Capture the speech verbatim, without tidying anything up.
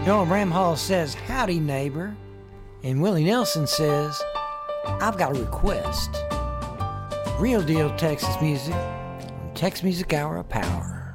Norm Bramhall says, "Howdy, neighbor." And Willie Nelson says, "I've got a request." Real deal Texas music on Tex Music Hour of Power.